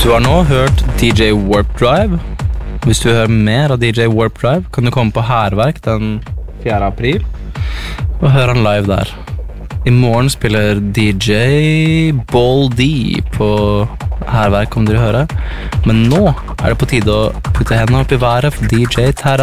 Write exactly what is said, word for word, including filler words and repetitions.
Du har nå hørt D J Warp Drive. Hvis du vil høre mer av D J Warp Drive, kan du komme på Hærverk den fjerde april og høre han live der. I morgen spiller D J Ball D på Hærverk, om dere hører. Men nå er det på tide å putte hendene opp i været for D J Terra.